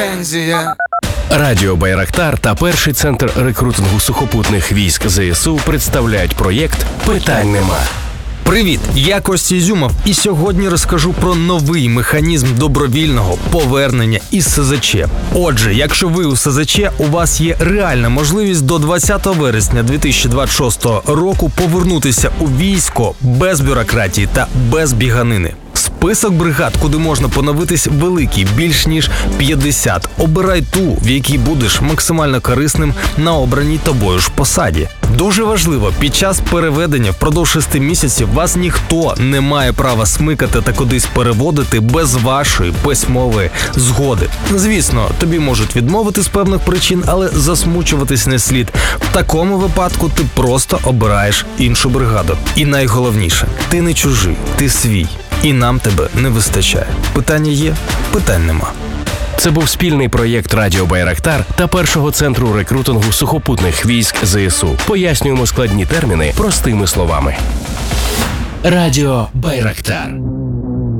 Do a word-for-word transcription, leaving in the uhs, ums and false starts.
Пензія. Радіо Байрактар та перший центр рекрутингу сухопутних військ ЗСУ представляють проєкт «Питань нема». Привіт, я Костя Ізюмов, і сьогодні розкажу про новий механізм добровільного повернення із СЗЧ. Отже, якщо ви у СЗЧ, у вас є реальна можливість до двадцятого вересня дві тисячі двадцять шостого року повернутися у військо без бюрократії та без біганини. Список бригад, куди можна поновитись, великий, більш ніж п'ятдесят. Обирай ту, в якій будеш максимально корисним на обраній тобою ж посаді. Дуже важливо, під час переведення впродовж шести місяців вас ніхто не має права смикати та кудись переводити без вашої письмової згоди. Звісно, тобі можуть відмовити з певних причин, але засмучуватись не слід. В такому випадку ти просто обираєш іншу бригаду. І найголовніше, ти не чужий, ти свій. І нам тебе не вистачає. Питання є, питань нема. Це був спільний проєкт Радіо Байрактар та першого центру рекрутингу сухопутних військ ЗСУ. Пояснюємо складні терміни простими словами. Радіо Байрактар.